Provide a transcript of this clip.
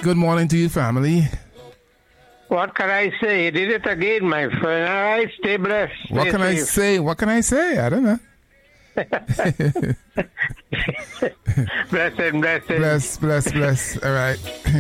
Good morning to you, family. What can I say? You did it again, my friend. All right, stay blessed. What can I say? What can I say? I don't know. Bless him, bless him. Bless. All right.